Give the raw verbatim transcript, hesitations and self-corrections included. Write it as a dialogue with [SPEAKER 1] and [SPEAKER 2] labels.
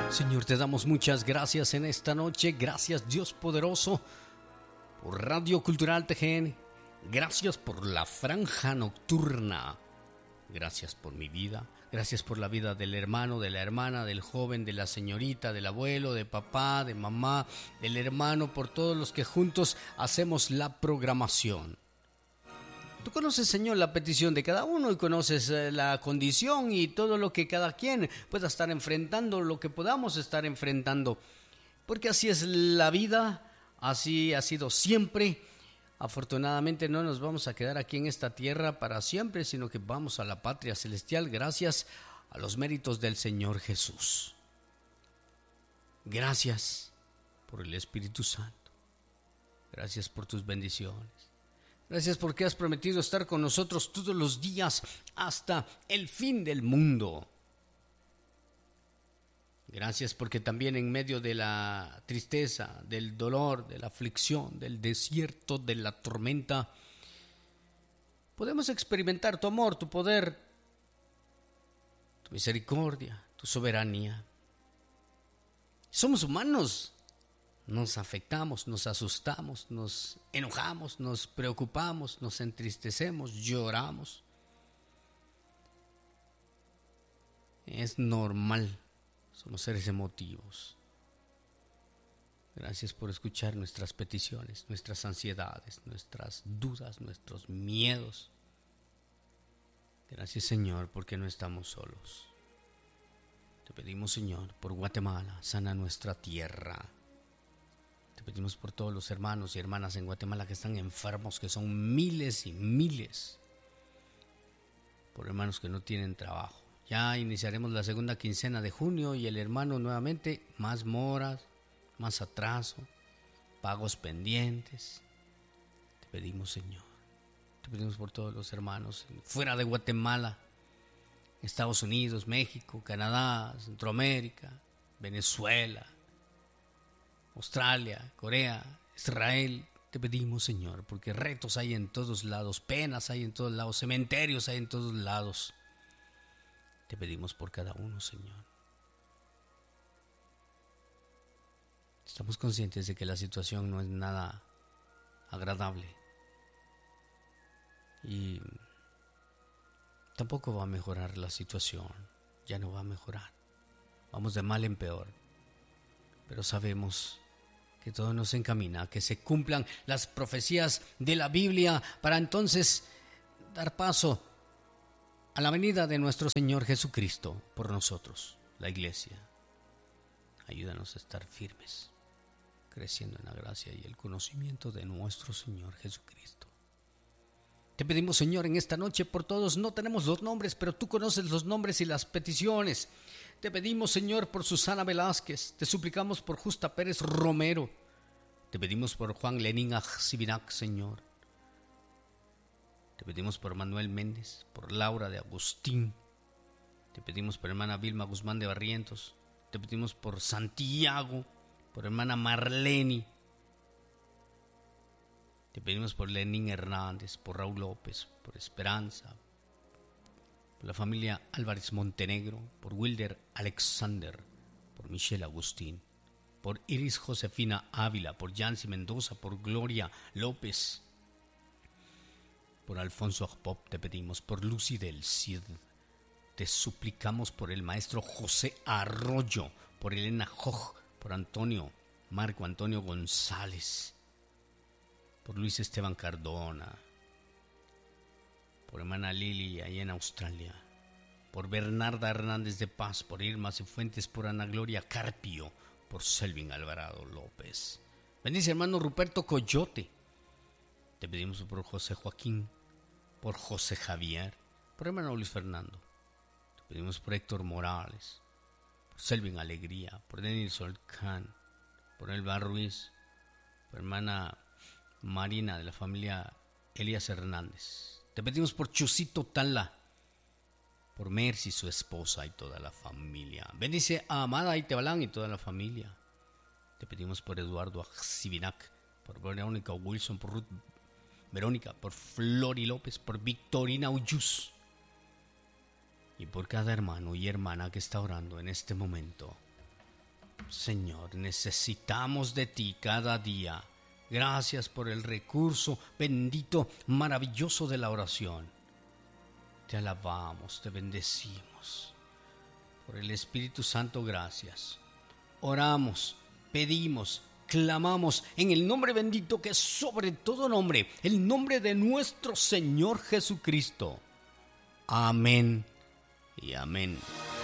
[SPEAKER 1] Señor, te damos muchas gracias en esta noche. Gracias, Dios poderoso, por Radio Cultural T G N. Gracias por la franja nocturna. Gracias por mi vida. Gracias por la vida del hermano, de la hermana, del joven, de la señorita, del abuelo, de papá, de mamá, del hermano, por todos los que juntos hacemos la programación. Tú conoces, Señor, la petición de cada uno y conoces eh, la condición y todo lo que cada quien pueda estar enfrentando, lo que podamos estar enfrentando. Porque así es la vida, así ha sido siempre. Afortunadamente no nos vamos a quedar aquí en esta tierra para siempre, sino que vamos a la patria celestial gracias a los méritos del Señor Jesús. Gracias por el Espíritu Santo. Gracias por tus bendiciones. Gracias porque has prometido estar con nosotros todos los días hasta el fin del mundo. Gracias porque también en medio de la tristeza, del dolor, de la aflicción, del desierto, de la tormenta, podemos experimentar tu amor, tu poder, tu misericordia, tu soberanía. Somos humanos. Nos afectamos, nos asustamos, nos enojamos, nos preocupamos, nos entristecemos, lloramos. Es normal, somos seres emotivos. Gracias por escuchar nuestras peticiones, nuestras ansiedades, nuestras dudas, nuestros miedos. Gracias, Señor, porque no estamos solos. Te pedimos, Señor, por Guatemala, sana nuestra tierra. Te pedimos por todos los hermanos y hermanas en Guatemala que están enfermos, que son miles y miles. Por hermanos que no tienen trabajo. Ya iniciaremos la segunda quincena de junio y el hermano nuevamente, más moras, más atraso, pagos pendientes. Te pedimos, Señor. Te pedimos por todos los hermanos fuera de Guatemala, Estados Unidos, México, Canadá, Centroamérica, Venezuela, Australia, Corea, Israel. Te pedimos, Señor, porque retos hay en todos lados, penas hay en todos lados, cementerios hay en todos lados. Te pedimos por cada uno, Señor. Estamos conscientes de que la situación no es nada agradable y tampoco va a mejorar la situación, ya no va a mejorar. Vamos de mal en peor. Pero sabemos que todo nos encamina a que se cumplan las profecías de la Biblia para entonces dar paso a la venida de nuestro Señor Jesucristo por nosotros, la Iglesia. Ayúdanos a estar firmes, creciendo en la gracia y el conocimiento de nuestro Señor Jesucristo. Te pedimos, Señor, en esta noche por todos. No tenemos los nombres, pero tú conoces los nombres y las peticiones. Te pedimos, Señor, por Susana Velázquez. Te suplicamos por Justa Pérez Romero. Te pedimos por Juan Lenín Ajsibinac, Señor. Te pedimos por Manuel Méndez, por Laura de Agustín. Te pedimos por hermana Vilma Guzmán de Barrientos. Te pedimos por Santiago, por hermana Marleni. Te pedimos por Lenín Hernández, por Raúl López, por Esperanza, por la familia Álvarez Montenegro, por Wilder Alexander, por Michelle Agustín, por Iris Josefina Ávila, por Yancy Mendoza, por Gloria López, por Alfonso Agpop te pedimos, por Lucy del Cid. Te suplicamos por el maestro José Arroyo, por Elena Joj, por Antonio, Marco Antonio González, por Luis Esteban Cardona, por hermana Lili ahí en Australia, por Bernarda Hernández de Paz, por Irma Cifuentes, por Ana Gloria Carpio, por Selvin Alvarado López. Bendice hermano Ruperto Coyote. Te pedimos por José Joaquín, por José Javier, por hermano Luis Fernando. Te pedimos por Héctor Morales, por Selvin Alegría, por Denis Solcán, por Elba Ruiz, por hermana Marina de la familia Elías Hernández. Te pedimos por Chusito Tala, por Mercy, su esposa y toda la familia. Bendice a Amada Itebalán y toda la familia. Te pedimos por Eduardo Axibinac, por Verónica Wilson, por Ruth Verónica, por Flori López, por Victorina Ullus y por cada hermano y hermana que está orando en este momento. Señor, necesitamos de ti cada día. Gracias por el recurso bendito, maravilloso de la oración. Te alabamos, te bendecimos. Por el Espíritu Santo, gracias. Oramos, pedimos, clamamos en el nombre bendito que es sobre todo nombre, el nombre de nuestro Señor Jesucristo. Amén y amén.